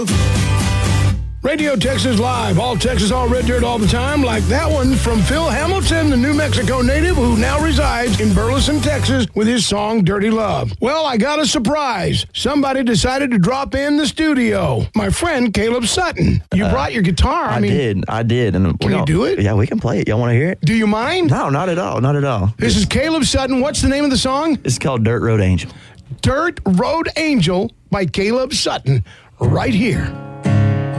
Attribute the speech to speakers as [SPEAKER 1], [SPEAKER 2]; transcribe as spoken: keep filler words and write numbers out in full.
[SPEAKER 1] Radio Texas Live, all Texas, all red dirt all the time, like that one from Phil Hamilton, the New Mexico native who now resides in Burleson, Texas, with his song Dirty Love. Well, I got a surprise. Somebody decided to drop in the studio. My friend Caleb Sutton. You
[SPEAKER 2] Uh,
[SPEAKER 1] brought your guitar. I,
[SPEAKER 2] I
[SPEAKER 1] mean,
[SPEAKER 2] did. I did. And
[SPEAKER 1] Can you do it?
[SPEAKER 2] Yeah, we can play it. Y'all want to hear it?
[SPEAKER 1] Do you mind?
[SPEAKER 2] No, not at all. Not at all.
[SPEAKER 1] This is Caleb Sutton. What's the name of the song?
[SPEAKER 2] It's called Dirt Road Angel.
[SPEAKER 1] Dirt Road Angel by Caleb Sutton, right here